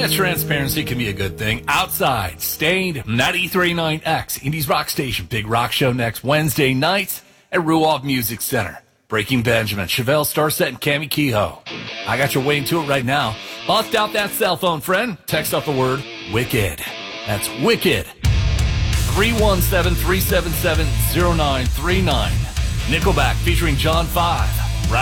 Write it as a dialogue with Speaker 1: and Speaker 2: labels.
Speaker 1: transparency can be a good thing. Outside, Stained, 93.9 X, Indies Rock Station. Big rock show next Wednesday night at Ruoff Music Center. Breaking Benjamin, Chevelle Starset, and Cami Kehoe. I got your way into it right now. Bust out that cell phone, friend. Text out the word WICKED. That's WICKED. 317-377-0939. Nickelback featuring John 5.